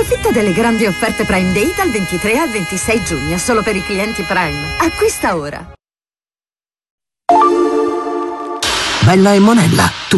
Approfitta delle grandi offerte Prime Day dal 23 al 26 giugno, solo per i clienti Prime. Acquista ora. Bella e Monella,